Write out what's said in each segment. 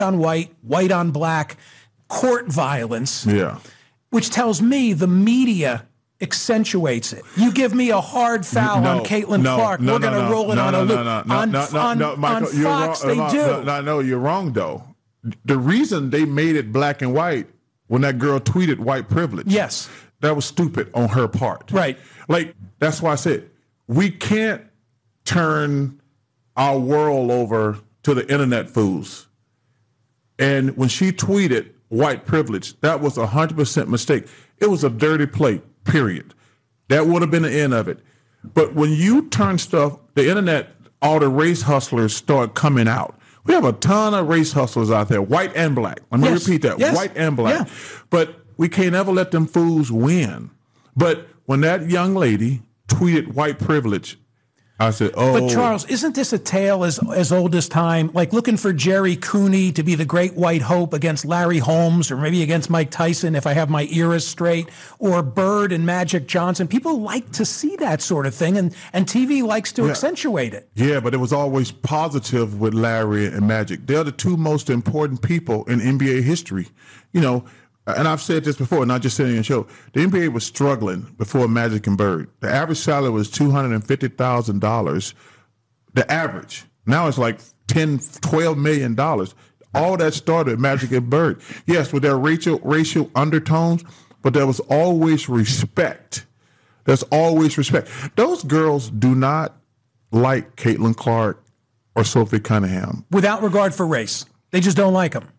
on white, white on black, court violence. Yeah. Which tells me the media accentuates it. You give me a hard foul on Caitlin Clark, we're going to roll it on a loop. On Fox, they do. No, you're wrong, though. The reason they made it black and white when that girl tweeted white privilege. Yes. That was stupid on her part. Right. Like, that's why I said, we can't turn our world over to the internet fools. And when she tweeted white privilege, that was 100% mistake. It was a dirty play, period. That would have been the end of it. But when you turn stuff, the internet, all the race hustlers start coming out. We have a ton of race hustlers out there, white and black. Let me repeat that, white and black. Yeah. But we can't ever let them fools win. But when that young lady tweeted white privilege, I said, oh. But Charles, isn't this a tale as old as time? Like looking for Jerry Cooney to be the great white hope against Larry Holmes, or maybe against Mike Tyson, if I have my eras straight, or Bird and Magic Johnson. People like to see that sort of thing, and TV likes to accentuate it. Yeah, but it was always positive with Larry and Magic. They're the two most important people in NBA history. You know, and I've said this before, not just saying in the show, the NBA was struggling before Magic and Bird. The average salary was $250,000. The average. Now it's like $12 million. All that started with Magic and Bird. Yes, with their racial undertones, but there was always respect. There's always respect. Those girls do not like Caitlin Clark or Sophie Cunningham. Without regard for race. They just don't like them.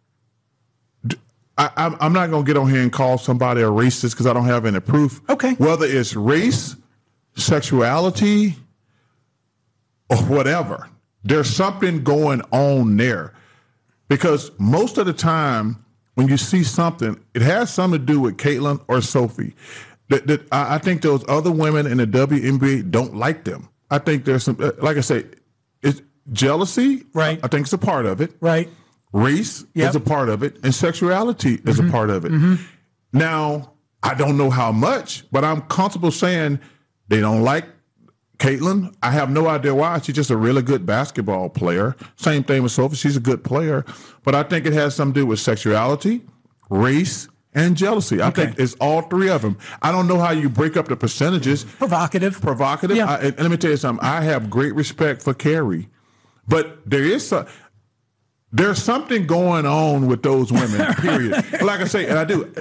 I'm not going to get on here and call somebody a racist because I don't have any proof. Okay. Whether it's race, sexuality, or whatever, there's something going on there. Because most of the time when you see something, it has something to do with Caitlin or Sophie. I think those other women in the WNBA don't like them. I think there's some, like I say, it's jealousy. Right. I think it's a part of it. Right. Race is a part of it, and sexuality is a part of it. Now, I don't know how much, but I'm comfortable saying they don't like Caitlin. I have no idea why. She's just a really good basketball player. Same thing with Sophie. She's a good player. But I think it has something to do with sexuality, race, and jealousy. I think it's all three of them. I don't know how you break up the percentages. Provocative. Yeah. And let me tell you something. I have great respect for Carrie, but there's something going on with those women, period. Like I say, and I do.